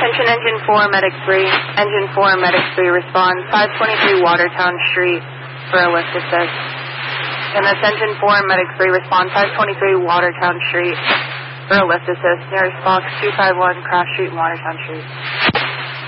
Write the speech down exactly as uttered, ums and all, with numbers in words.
Attention Engine four, Medic three. Engine four, Medic three, respond. five twenty-three Watertown Street for a lift assist. And that's Engine four, Medic three, respond. five twenty-three Watertown Street for a lift assist. Nearest box two five one Cross Street, Watertown Street.